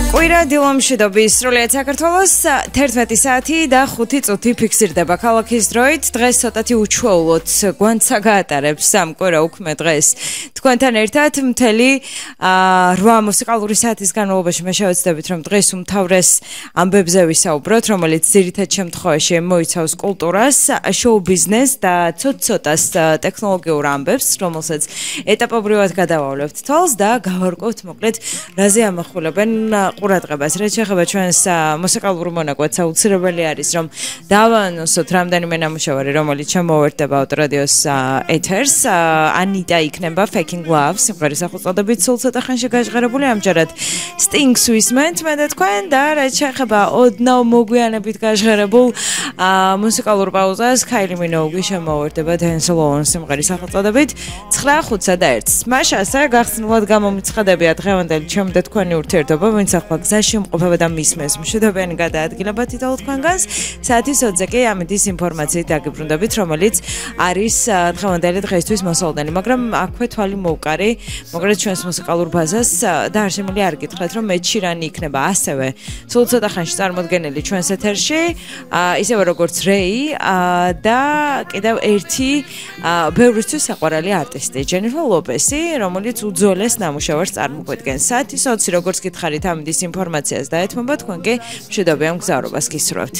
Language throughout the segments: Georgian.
კვირა დილომშვიდობის სრულიად საქართველოს 11 საათი და 5 წუთი ფიქსირდება ქალაქის დროით. დღეს ცოტათი უჩვეულოდ გვანცა გაატარებს ამ კვირა უქმე დღეს თქვენთან ერთად მთელი 8 მუსიკალური საათის განმავლობაში მე შევეცდებით რომ დღეს უმთავრეს ამბებზე ვისაუბროთ, რომელიც ძირითად შემთხვევაში მოიცავს კულტურას, შოუ ბიზნესს და ცოტ-ცოტას ტექნოლოგიურ ამბებს, რომელსაც ეტაპობრივად გადავავლებთ თვალს და გავარკვევთ მოკლედ რაზე ამახვილებენ ყურადღებას. რაც შეეხება ჩვენს მუსიკალურ მონაკვეთს, აუცილებელი არის რომ დავაანონსოთ რამდენიმე ნამუშევარი, რომელიც შემოვერთდება ავტორადიოს ეთერს. ანიტა იქნება Faking Love, სიმღერის სახელწოდებით სულ ცოტა ხანში გაჟღერებული, ამჯერად Stings ვისმენთ მე და თქვენ და რაც შეეხება ოდნავ მოგვიანებით გაჟღერებულ მუსიკალურ პაუზას, Kylie Minogue შემოვერთდება Dance Alone სიმღერის სახელწოდებით 9:01. მაშ ასე გახსნილად გამომიცხადებია დღევანდელი ჩემი და თქვენი ურთიერთობა, ვინც ახლა გზაში იმყოფება და მისმენს მშვიდობიანი გადაადგილება თითოეულ თქვენგანს. საათის 20-ზე კი ამის ინფორმაციით დაგიბრუნდებით, რომელიც არის დღევანდელი დღეისთვის მოსალოდნელი, მაგრამ აქვე თვალი მოუკარი, მოგრეთ ჩვენს მუსიკალურ ბაზას და არ შემიძლია არ გითხრათ, რომ მეჩი რანი იქნება ასევე სულ ცოტა ხანში წარმოდგენილი ჩვენს ეთერში, ისევე როგორც რეი და კიდევ ერთი ბევრისთვის საყვარელი არტისტი, Jennifer Lopez-ი, რომელიც უძველეს ნამუშევარს წარმოგვიდგენს. საათის 20-ი როგორც გითხარით ამის ინფორმაციას დაეთმობა, თქვენ კი მშვიდობიან მგზავრობას გისურვებთ.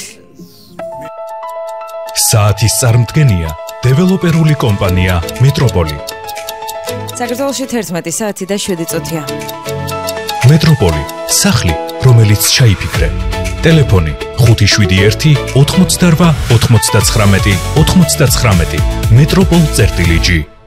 საათის წარმდგენია დეველოპერული კომპანია მეტროპოლი. საქართველოში 11 საათი და 7 წუთია. მეტროპოლი, სახლი, რომელიც ჩაიფიქრე. ტელეფონი 571 88 99 99. მეტროპოლ.gi